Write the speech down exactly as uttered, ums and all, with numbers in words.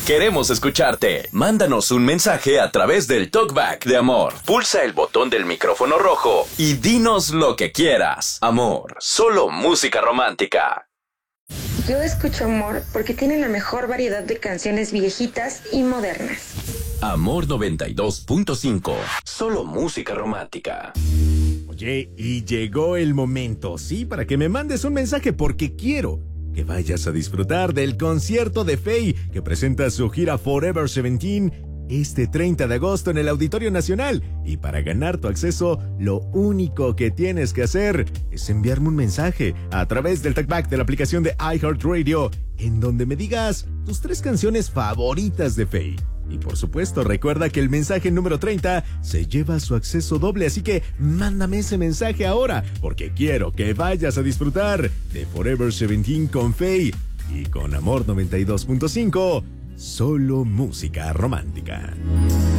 Queremos escucharte. Mándanos un mensaje a través del Talkback de Amor. Pulsa el botón del micrófono rojo y dinos lo que quieras. Amor, solo música romántica. Yo escucho Amor porque tiene la mejor variedad de canciones viejitas y modernas. Amor noventa y dos punto cinco. Solo música romántica. Oye, y llegó el momento, sí, para que me mandes un mensaje porque quiero que vayas a disfrutar del concierto de Feid que presenta su gira Forever diecisiete este treinta de agosto en el Auditorio Nacional. Y para ganar tu acceso, lo único que tienes que hacer es enviarme un mensaje a través del Talkback de la aplicación de iHeartRadio, en donde me digas tus tres canciones favoritas de Feid. Y por supuesto, recuerda que el mensaje número treinta se lleva su acceso doble, así que mándame ese mensaje ahora, porque quiero que vayas a disfrutar de Forever diecisiete con Feid y con Amor noventa y dos punto cinco, solo música romántica.